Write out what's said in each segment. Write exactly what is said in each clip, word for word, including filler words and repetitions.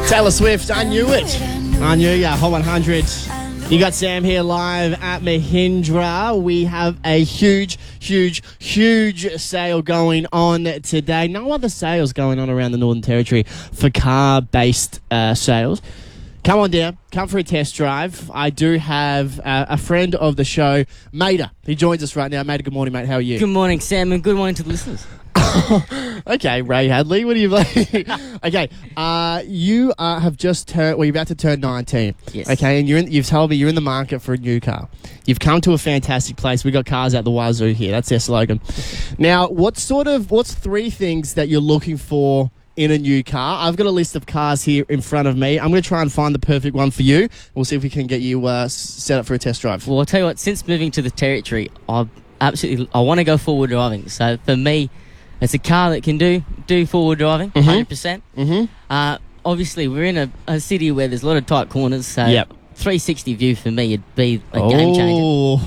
Taylor Swift, I knew it. I knew ya. Hot one hundred. You got Sam here live at Mahindra. We have a huge, huge, huge sale going on today. No other sales going on around the Northern Territory for car-based uh, sales. Come on down. Come for a test drive. I do have uh, a friend of the show, Maida. He joins us right now. Maida, good morning, mate. How are you? Good morning, Sam, and good morning to the listeners. Okay, Ray Hadley, what do you like? Okay, uh, you uh, have just turned, well, you're about to turn nineteen. Yes. Okay, and you're in, you've told me you're in the market for a new car. You've come to a fantastic place. We've got cars at the wazoo here. That's their slogan. Now, what sort of, what's three things that you're looking for in a new car? I've got a list of cars here in front of me. I'm going to try and find the perfect one for you. We'll see if we can get you uh, set up for a test drive. Well, I'll tell you what, since moving to the Territory, I absolutely, I want to go forward driving. So for me, it's a car that can do do forward driving, mm-hmm. one hundred percent. Mm-hmm. Uh, obviously, we're in a, a city where there's a lot of tight corners, so yep. three sixty view for me would be a oh, game changer.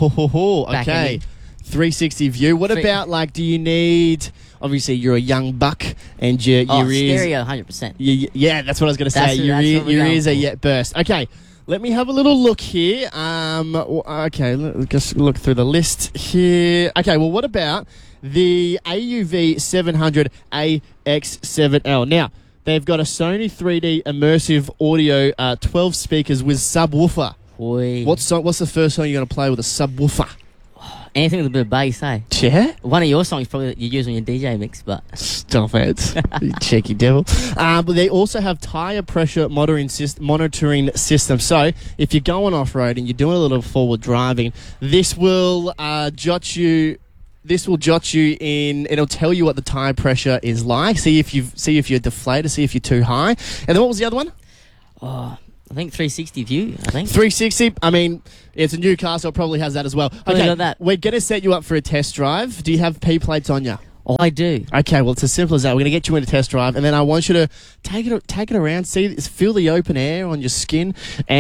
Oh, okay. three sixty view. What Three. about, like, do you need... Obviously, you're a young buck, and your, oh, your ears... stereo, one hundred percent. You, yeah, that's what I was going to say. That's Your, that's ear, your ears for. are yet burst. Okay, let me have a little look here. Um, okay, let's just look through the list here. Okay, well, what about the A U V seven hundred A X seven L? Now, they've got a Sony three D immersive audio, uh, twelve speakers with subwoofer. Boy. What's, so, what's the first song you're going to play with a subwoofer? Anything with a bit of bass, eh? Yeah? One of your songs probably that you use on your D J mix, but... Stop it, you cheeky devil. Uh, but they also have tyre pressure monitoring, syst- monitoring system. So if you're going off-road and you're doing a little forward driving, this will uh, jot you... This will jot you in. It'll tell you what the tyre pressure is like. See if you see if you're deflated. See if you're too high. And then what was the other one? Oh... I think three sixty view, I think. three sixty, I mean, it's a new car, so it probably has that as well. Probably okay, got that. We're going to set you up for a test drive. Do you have P plates on you? Oh, I do. Okay, well, it's as simple as that. We're going to get you in a test drive, and then I want you to take it take it around, see, feel the open air on your skin,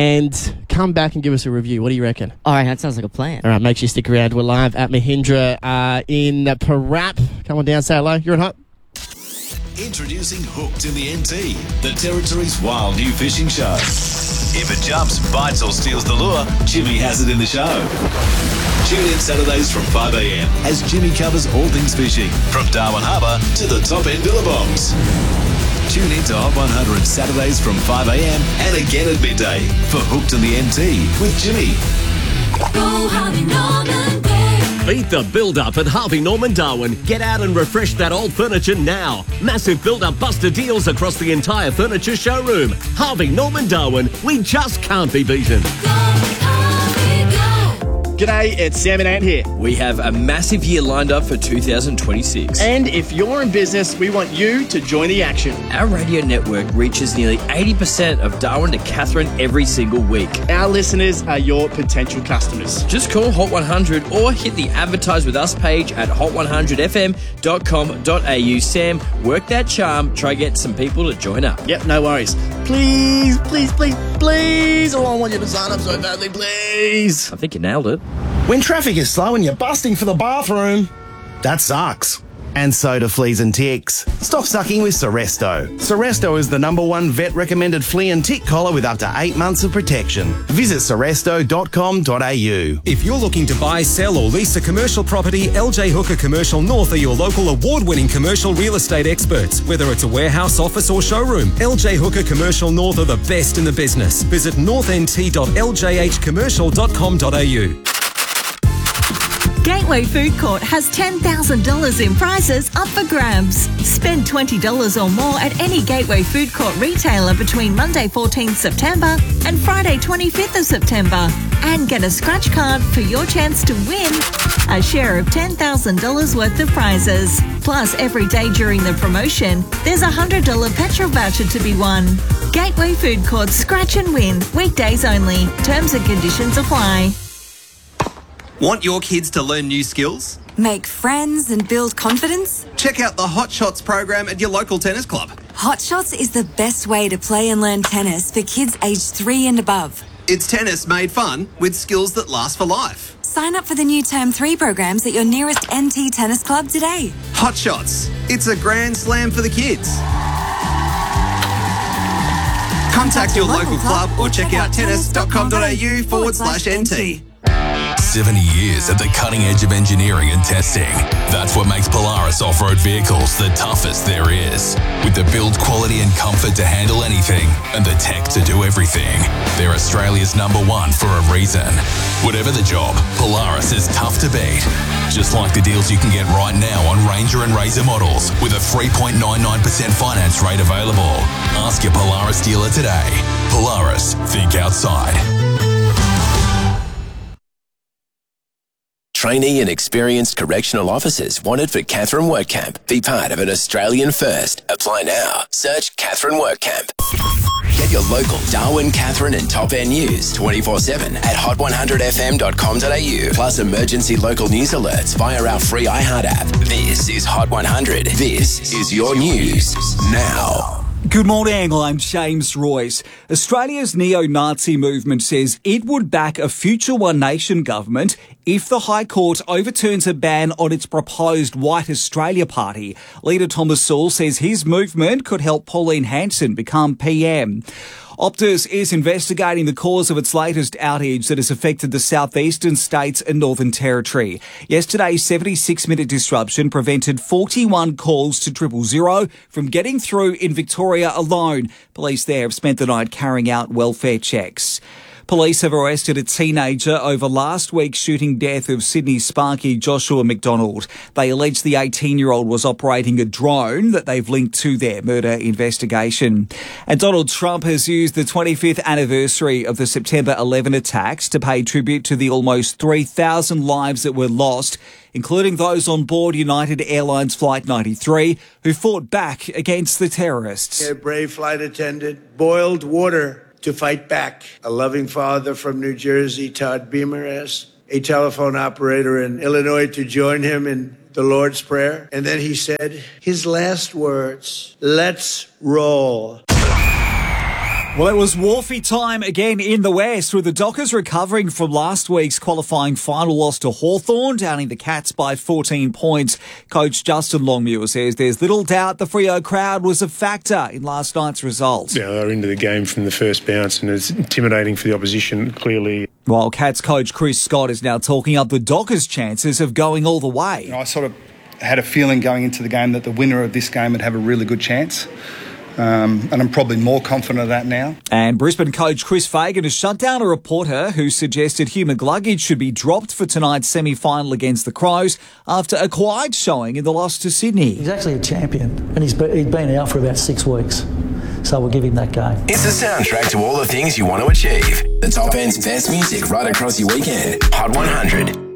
and come back and give us a review. What do you reckon? All right, that sounds like a plan. All right, make sure you stick around. We're live at Mahindra uh, in Parap. Come on down, say hello. You're on Hot. Introducing Hooked in the N T, the Territory's wild new fishing show. If it jumps, bites or steals the lure, Jimmy has it in the show. Tune in Saturdays from five a.m. as Jimmy covers all things fishing, from Darwin Harbour to the top end Billabongs. Tune in to Hot one hundred Saturdays from five a.m. and again at midday for Hooked in the N T with Jimmy. Go Harvey Norman, go. Beat the build-up at Harvey Norman Darwin. Get out and refresh that old furniture now. Massive build-up buster deals across the entire furniture showroom. Harvey Norman Darwin, we just can't be beaten. Go Harvey, go. G'day, it's Sam and Ant here. We have a massive year lined up for two thousand twenty-six. And if you're in business, we want you to join the action. Our radio network reaches nearly eighty percent of Darwin to Catherine every single week. Our listeners are your potential customers. Just call Hot one hundred or hit the Advertise With Us page at hot one hundred f m dot com dot a u. Sam, work that charm. Try get some people to join up. Yep, no worries. Please, please, please, please. Oh, I want you to sign up so badly, please. I think you nailed it. When traffic is slow and you're busting for the bathroom, that sucks. And so do fleas and ticks. Stop sucking with Seresto. Seresto is the number one vet-recommended flea and tick collar with up to eight months of protection. Visit seresto dot com dot a u. If you're looking to buy, sell or lease a commercial property, L J Hooker Commercial North are your local award-winning commercial real estate experts. Whether it's a warehouse, office or showroom, L J Hooker Commercial North are the best in the business. Visit north n t dot l j h commercial dot com dot a u. Gateway Food Court has ten thousand dollars in prizes up for grabs. Spend twenty dollars or more at any Gateway Food Court retailer between Monday fourteenth September and Friday twenty-fifth of September and get a scratch card for your chance to win a share of ten thousand dollars worth of prizes. Plus, every day during the promotion, there's a one hundred dollars petrol voucher to be won. Gateway Food Court Scratch and Win. Weekdays only. Terms and conditions apply. Want your kids to learn new skills? Make friends and build confidence? Check out the Hot Shots program at your local tennis club. Hot Shots is the best way to play and learn tennis for kids aged three and above. It's tennis made fun with skills that last for life. Sign up for the new Term three programs at your nearest N T Tennis Club today. Hot Shots. It's a grand slam for the kids. Contact your local club or check out tennis.com.au forward slash NT. seventy years at the cutting edge of engineering and testing. That's what makes Polaris off-road vehicles the toughest there is. With the build quality and comfort to handle anything and the tech to do everything, they're Australia's number one for a reason. Whatever the job, Polaris is tough to beat. Just like the deals you can get right now on Ranger and Razor models with a three point nine nine percent finance rate available. Ask your Polaris dealer today. Polaris, think outside. Trainee and experienced correctional officers wanted for Katherine Work Camp. Be part of an Australian first. Apply now. Search Katherine Work Camp. Get your local Darwin, Katherine and Top End news twenty-four seven at hot one hundred f m dot com dot a u. Plus emergency local news alerts via our free iHeart app. This is Hot one hundred. This is your news now. Good morning, I'm James Royce. Australia's neo-Nazi movement says it would back a future One Nation government if the High Court overturns a ban on its proposed White Australia Party. Leader Thomas Sewell says his movement could help Pauline Hanson become P M. Optus is investigating the cause of its latest outage that has affected the southeastern states and Northern Territory. Yesterday's seventy-six minute disruption prevented forty-one calls to triple zero from getting through in Victoria alone. Police there have spent the night carrying out welfare checks. Police have arrested a teenager over last week's shooting death of Sydney Sparky Joshua McDonald. They allege the eighteen-year-old was operating a drone that they've linked to their murder investigation. And Donald Trump has used the twenty-fifth anniversary of the September eleventh attacks to pay tribute to the almost three thousand lives that were lost, including those on board United Airlines Flight ninety-three who fought back against the terrorists. A brave flight attendant boiled water to fight back. A loving father from New Jersey, Todd Beamer, asked a telephone operator in Illinois to join him in the Lord's Prayer. And then he said his last words, "Let's roll." Well, it was Wharfie time again in the West, with the Dockers recovering from last week's qualifying final loss to Hawthorn, downing the Cats by fourteen points. Coach Justin Longmuir says there's little doubt the Freo crowd was a factor in last night's result. Yeah, they were into the game from the first bounce, and it's intimidating for the opposition, clearly. While Cats coach Chris Scott is now talking up the Dockers' chances of going all the way. You know, I sort of had a feeling going into the game that the winner of this game would have a really good chance. Um, and I'm probably more confident of that now. And Brisbane coach Chris Fagan has shut down a reporter who suggested Hugh McGluggage should be dropped for tonight's semi-final against the Crows after a quiet showing in the loss to Sydney. He's actually a champion, and he's been, he's been out for about six weeks. So we'll give him that game. It's the soundtrack to all the things you want to achieve. The Top End's best music right across your weekend. Hot one hundred.